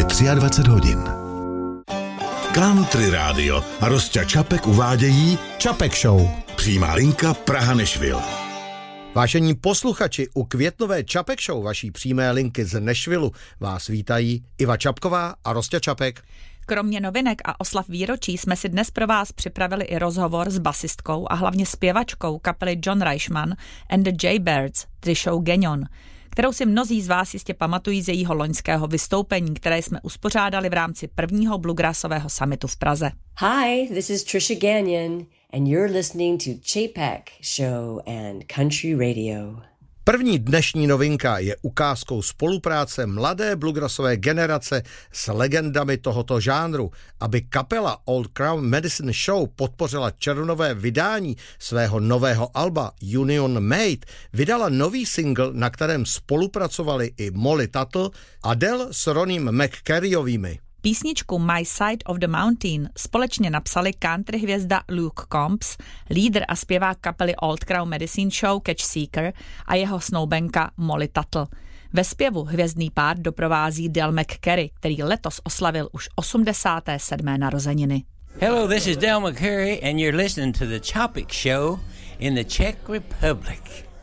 je 23 hodin. Country Rádio a Rosťa Čapek uvádějí Čapek Show. Přímá linka Praha-Nešvil. Vážení posluchači, u květnové Čapek Show vaší přímé linky z Nešvilu vás vítají Iva Čapková a Rosťa Čapek. Kromě novinek a oslav výročí jsme si dnes pro vás připravili i rozhovor s basistkou a hlavně zpěvačkou kapely John Reichman and the Jaybirds, Trishou Gagnon, kterou si mnozí z vás jistě pamatují z jejího loňského vystoupení, které jsme uspořádali v rámci prvního bluegrassového summitu v Praze. Hi, this is Trisha Gagnon and you're listening to Chapek Show and Country Radio. První dnešní novinka je ukázkou spolupráce mladé bluegrassové generace s legendami tohoto žánru. Aby kapela Old Crown Medicine Show podpořila červnové vydání svého nového alba Union Made, vydala nový single, na kterém spolupracovali i Molly Tuttle a Del s Ronym McCarryovými. Písničku My Side of the Mountain společně napsali country hvězda Luke Combs, lídr a zpěvák kapely Old Crown Medicine Show Catch Seeker a jeho snoubenka Molly Tuttle. Ve zpěvu hvězdný pár doprovází Del McCarry, který letos oslavil už 87. narozeniny. Hello, this is Del McCarry and you're listening to the Chapek Show in the Czech Republic.